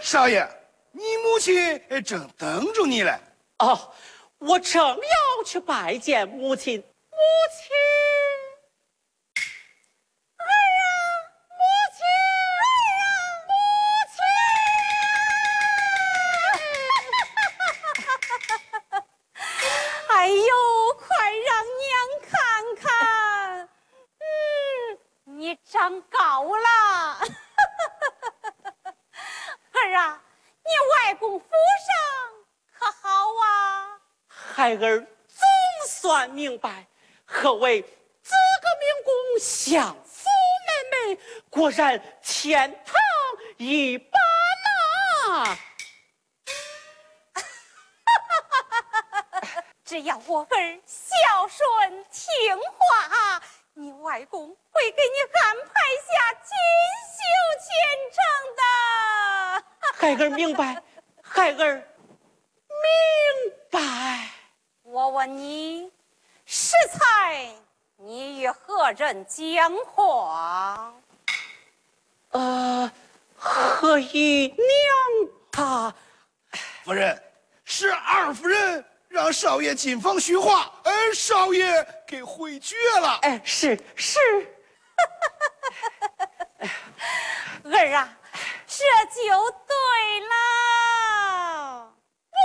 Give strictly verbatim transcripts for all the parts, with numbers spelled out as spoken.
少爷，你母亲正等着你嘞。 哦，我正要去拜见母亲。母亲，哎呀，母亲， 哎呀，母亲！哎呦，快让娘看看，嗯，你长高了。儿啊，你外公府上可好啊？ 孩儿总算明白何谓资格名公，相夫妹妹，果然天堂一把拿。 只要我儿孝顺听话，你外公会给你安排下锦绣前程的。 孩儿明白，孩儿明白。 我问你，适才你与何人讲话？ 呃，何以娘她？ 夫人，是二夫人让少爷进房叙话，而少爷给回绝了。 哎，是是。 儿啊，这就对了。 母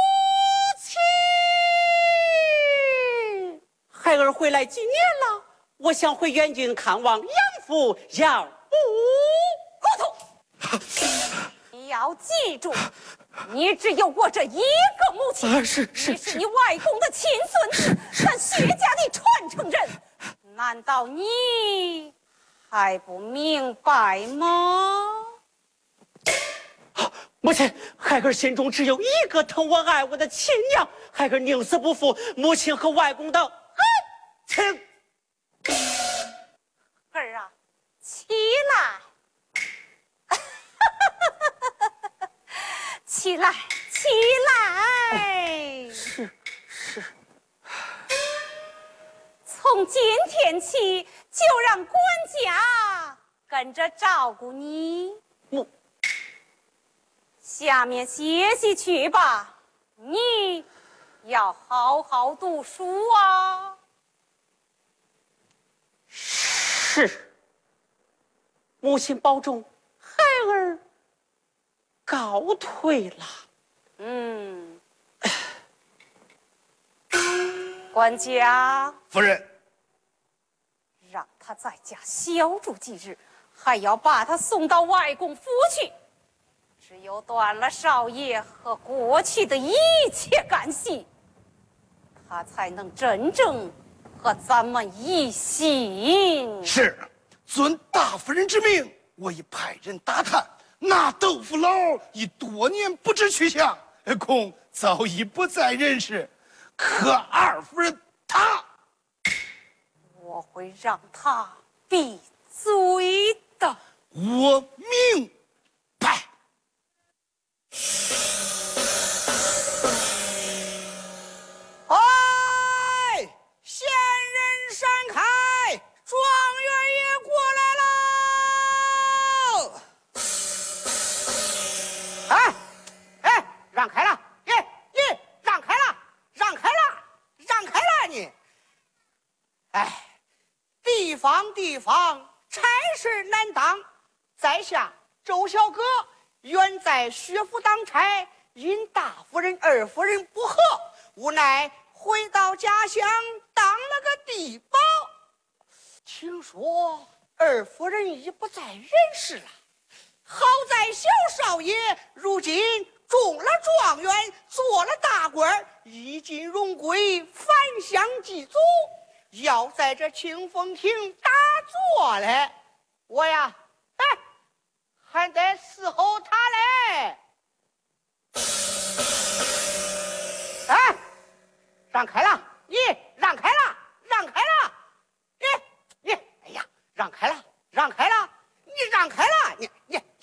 亲，孩儿回来几年了，我想回远郡看望养父，要不糊涂。你要记住，你只有我这一个母亲， 啊、是是你是你外公的亲孙子，咱薛家的传承人，难道你还不明白吗？ 母亲，孩儿心中只有一个疼我爱我的亲娘，孩儿宁死不负母亲和外公的恩情。 儿啊，起来！起来，起来！ 是是。 从今天起，就让管家跟着照顾你。 我下面歇息去吧，你要好好读书啊。 是。母亲保重，孩儿告退了。 嗯，管家， 夫人， 让他在家小住几日，还要把他送到外公府去。只有断了少爷和过去的一切干系，他才能真正和咱们一心。 是，遵大夫人之命，我已派人打探，那豆腐佬已多年不知去向，恐早已不在人世。可二夫人她， 我会让他闭嘴的。 我明白。 哎，仙人闪开，状元爷过来了！哎哎，让开了！耶耶，让开了，让开了，让开了你！哎，地方地方，差事难当。在下周小哥原在薛府当差，因大夫人、二夫人不和，无奈回到家乡当了个地保。听说二夫人已不在人世了，好在小少爷如今中了状元，做了大官，衣锦荣归，返乡祭祖，要在这清风亭打坐嘞。我呀，哎，还得伺候他嘞。哎，让开了！